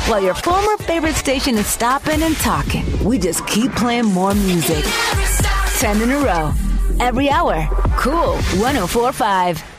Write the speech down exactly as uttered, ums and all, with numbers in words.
while your former favorite station is stopping and talking. We just keep playing more music. Ten in a row. Every hour. Cool one oh four point five.